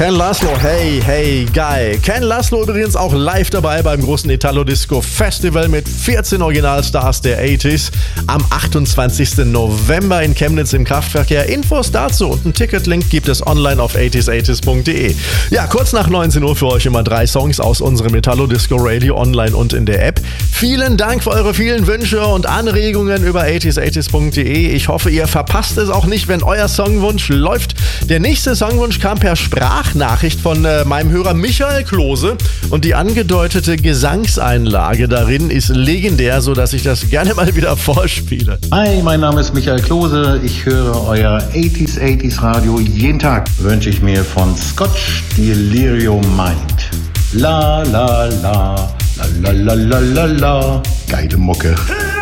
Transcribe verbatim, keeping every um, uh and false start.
Ken Laszlo, hey, hey, geil. Ken Laszlo übrigens auch live dabei beim großen Italo Disco Festival mit vierzehn Originalstars der achtziger am achtundzwanzigsten November in Chemnitz im Kraftverkehr. Infos dazu und einen Ticketlink gibt es online auf achtziger achtziger punkt de. Ja, kurz nach neunzehn Uhr für euch immer drei Songs aus unserem Italo Disco Radio online und in der App. Vielen Dank für eure vielen Wünsche und Anregungen über achtziger achtziger punkt de. Ich hoffe, ihr verpasst es auch nicht, wenn euer Songwunsch läuft. Der nächste Songwunsch kam per Sprachnachricht von äh, meinem Hörer Michael Klose und die angedeutete Gesangseinlage darin ist legendär, sodass ich das gerne mal wieder vorspiele. Hi, mein Name ist Michael Klose. Ich höre euer achtziger achtziger Radio jeden Tag. Wünsche ich mir von Scotch Delirium Mind. La la la, la la la la la la. Geile Mucke.